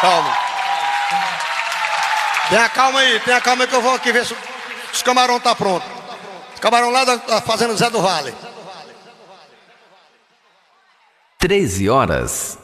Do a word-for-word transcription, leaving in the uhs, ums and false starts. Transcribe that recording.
Calma. Tenha calma aí, tenha calma aí que eu vou aqui ver se os camarão tá pronto. Os camarão lá da, da fazenda Zé do Vale. treze horas